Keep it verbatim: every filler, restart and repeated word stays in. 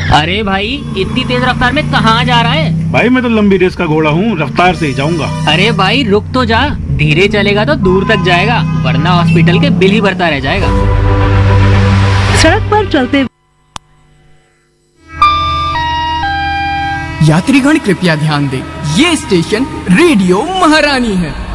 अरे भाई इतनी तेज रफ्तार में कहाँ जा रहा है? भाई मैं तो लंबी रेस का घोड़ा हूँ, रफ्तार से ही जाऊंगा। अरे भाई रुक तो जा, धीरे चलेगा तो दूर तक जाएगा, वरना हॉस्पिटल के बिल ही भरता रह जाएगा। सड़क पर चलते यात्रीगण कृपया ध्यान दें, ये स्टेशन रेडियो महारानी है।